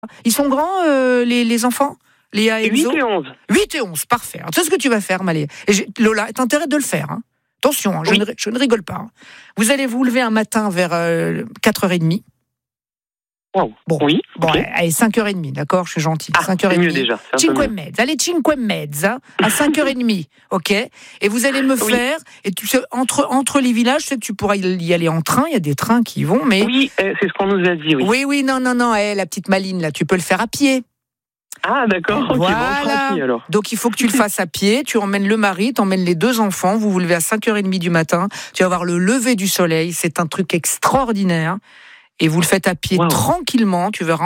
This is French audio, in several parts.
Ils sont grands, les enfants, Léa et 8 Enzo? et 11. 8 et 11, parfait. Alors, tu sais ce que tu vas faire, Malé. Lola, t'as intérêt de le faire. Hein. Attention, hein, Oui. je ne rigole pas. Hein. Vous allez vous lever un matin vers 4h30. Wow. Bon, Oui, bon ok. allez, 5h30, d'accord, je suis gentil. Ah, 5h30. c'est mieux déjà. C'est un peu Cinque mieux. mezza, allez, cinque mezza, à 5h30, ok. Et vous allez me Oui. faire, et tu sais, entre les villages, tu sais que tu pourras y aller en train, il y a des trains qui y vont, mais... Oui, c'est ce qu'on nous a dit, oui. Oui, non, la petite Maline, là, tu peux le faire à pied. Ah, d'accord, ok, Voilà. bon, on fera à pied, alors. Donc il faut que tu le fasses à pied, tu emmènes le mari, tu emmènes les 2 enfants, vous vous levez à 5h30 du matin, tu vas voir le lever du soleil, c'est un truc extraordinaire. Et vous le faites à pied tranquillement, tu verras,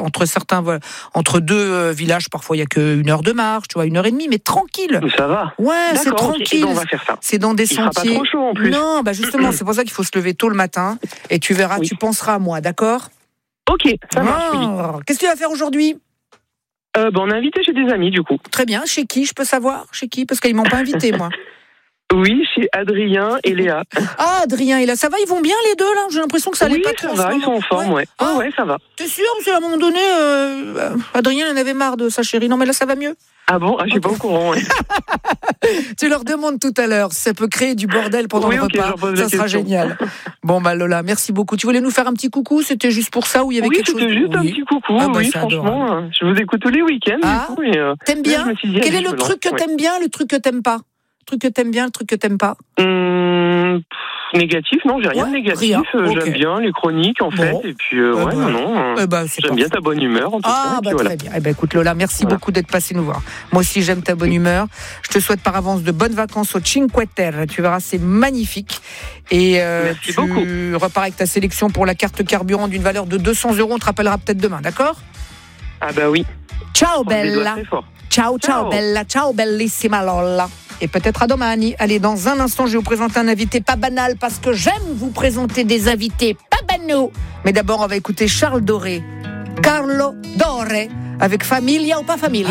entre 2 villages, parfois il n'y a qu'une heure de marche, tu vois, 1h30, mais tranquille. Ça va. Ouais, c'est D'accord, ok. tranquille. Et ben, on va faire ça. C'est dans des Il fera sentiers. pas trop chaud, en plus. Non, justement, c'est pour ça qu'il faut se lever tôt le matin, et tu verras, Oui. tu penseras à moi, d'accord? Ok, ça marche, oui. Qu'est-ce que tu vas faire aujourd'hui? On a invité chez des amis, du coup. Très bien, chez qui, je peux savoir? Chez qui? Parce qu'ils m'ont pas invité, moi. Oui, chez Adrien et Léa. Ah, Adrien et là, ça va, ils vont bien les deux là? J'ai l'impression que ça allait Oui, pas trop. ça en ce va, ils sont moment. en forme, ouais. Ah, Ouais, ça va. t'es sûr? Parce qu'à un moment donné, Adrien en avait marre de sa chérie. Non, mais là, ça va mieux. Ah bon? Ah, je suis pas au courant, ouais. Tu leur demandes tout à l'heure si ça peut créer du bordel pendant le Ok, repas. j'en pose Ça la sera question. génial. Bon, Lola, merci beaucoup. Tu voulais nous faire un petit coucou? C'était juste pour ça ou il y avait Oui, quelque chose? c'était juste un petit coucou, Ah, oui, c'est franchement. adorable. Je vous écoute tous les week-ends, Ah, du coup. Et, t'aimes là, bien? je me suis dit, Quel allez, est le je me truc que lance, t'aimes bien, le truc que t'aimes pas? Le truc que t'aimes bien, le truc que t'aimes pas? Négatif, non, j'ai rien de négatif. rien. Ok. J'aime bien les chroniques, en fait. Et puis, ouais, non. C'est J'aime bien ta bonne humeur, en tout cas. Ah, et puis voilà. très bien. Écoute, Lola, merci beaucoup d'être passée nous voir. Moi aussi, j'aime ta bonne humeur. Je te souhaite par avance de bonnes vacances au Cinque Terre. Tu verras, c'est magnifique. Et Merci beaucoup. tu repars avec ta sélection pour la carte carburant d'une valeur de 200 €. On te rappellera peut-être demain, d'accord? Ah bah oui. Ciao, On les doit bella. très fort. Ciao, bella. Ciao, bellissima Lola. Et peut-être à domani. Allez, dans un instant, je vais vous présenter un invité pas banal parce que j'aime vous présenter des invités pas banaux. Mais d'abord, on va écouter Charles Doré. Carlo Doré avec Familia ou pas Familia.